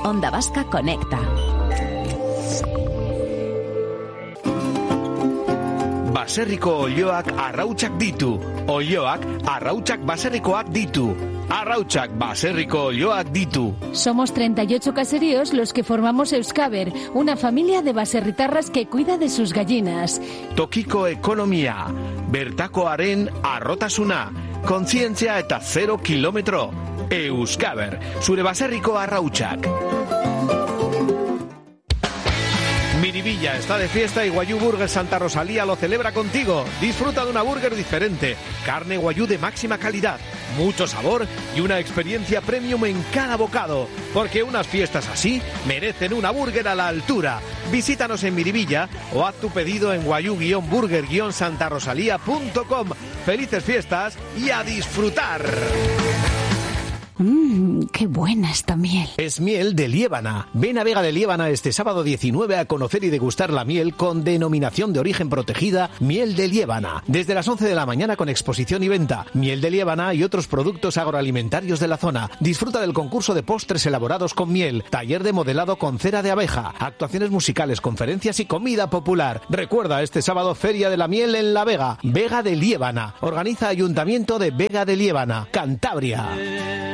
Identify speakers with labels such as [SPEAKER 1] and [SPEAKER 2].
[SPEAKER 1] Onda Vasca conecta.
[SPEAKER 2] Baserriko olioak arrautsak ditu. Olioak arrautsak baserrikoak ditu. Arrautsak baserriko olioak ditu.
[SPEAKER 3] Somos 38 caseríos los que formamos Euskaber, una familia de baserritarras que cuida de sus gallinas.
[SPEAKER 2] Tokiko ekonomia, bertakoaren arrotasuna, kontzientzia eta 0 kilometro. Euskaber, zure baserriko arrautsak. Miribilla está de fiesta y Wagyu Burger Santa Rosalía lo celebra contigo. Disfruta de una burger diferente, carne Wagyu de máxima calidad, mucho sabor y una experiencia premium en cada bocado. Porque unas fiestas así merecen una burger a la altura. Visítanos en Miribilla o haz tu pedido en wagyu-burger-santarosalía.com. Felices fiestas y a disfrutar.
[SPEAKER 3] ¡Qué buena esta miel!
[SPEAKER 2] Es miel de Liébana. Ven a Vega de Liébana este sábado 19 a conocer y degustar la miel con denominación de origen protegida Miel de Liébana. Desde las 11 de la mañana con exposición y venta. Miel de Liébana y otros productos agroalimentarios de la zona. Disfruta del concurso de postres elaborados con miel. Taller de modelado con cera de abeja. Actuaciones musicales, conferencias y comida popular. Recuerda este sábado Feria de la Miel en La Vega. Vega de Liébana. Organiza Ayuntamiento de Vega de Liébana, Cantabria.